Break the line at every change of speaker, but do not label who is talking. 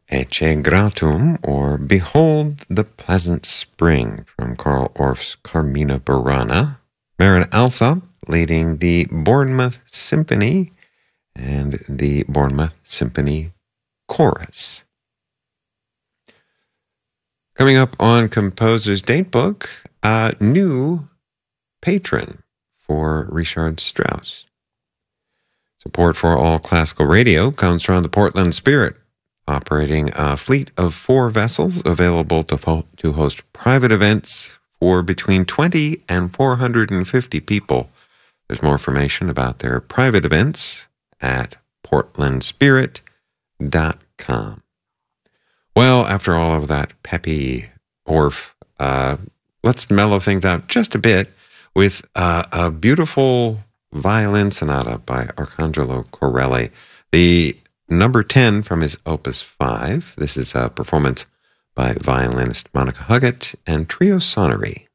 Ecce Gratum, or Behold the Pleasant Spring, from Carl Orff's Carmina Burana. Marin Alsop leading the Bournemouth Symphony and the Bournemouth Symphony Chorus. Coming up on Composer's Datebook, a new patron for Richard Strauss. Support for All Classical Radio comes from the Portland Spirit, operating a fleet of 4 vessels available to host private events for between 20 and 450 people. There's more information about their private events at portlandspirit.com. Well, after all of that peppy Orff, let's mellow things out just a bit with a beautiful violin sonata by Arcangelo Corelli, the number 10 from his Opus 5. This is a performance by violinist Monica Huggett and Trio Sonnery.